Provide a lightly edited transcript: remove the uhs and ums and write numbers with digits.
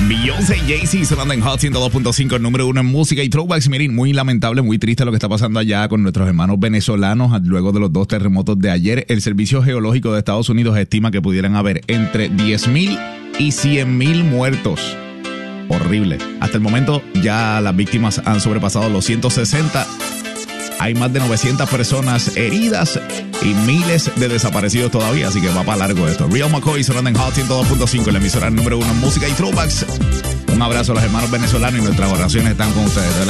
Beyoncé y Jay-Z sonando en Hot 102.5, el número 1 en música y throwbacks. Miren, muy lamentable, muy triste lo que está pasando allá con nuestros hermanos venezolanos luego de los 2 terremotos de ayer. El Servicio Geológico de Estados Unidos estima que pudieran haber entre 10,000 y 100,000 muertos. Horrible. Hasta el momento ya las víctimas han sobrepasado los 160. Hay más de 900 personas heridas y miles de desaparecidos todavía, así que va para largo esto. Real McCoy sonando en Hot 102.5, la emisora número 1 en música y throwbacks. Un abrazo a los hermanos venezolanos y nuestras oraciones están con ustedes.